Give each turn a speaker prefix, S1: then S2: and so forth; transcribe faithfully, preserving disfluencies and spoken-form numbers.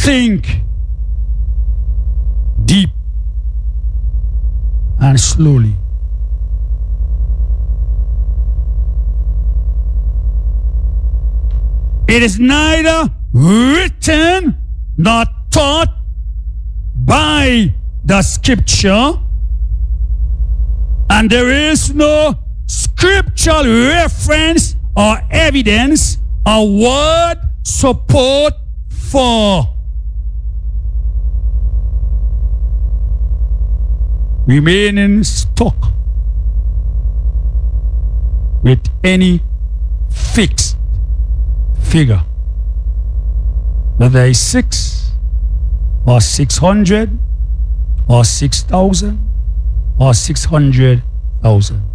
S1: think deep and slowly. It is neither written nor taught by the scripture, and there is no scriptural reference or evidence or word support for remaining stuck with any fixed figure, whether it's six or six hundred or six thousand or six hundred thousand.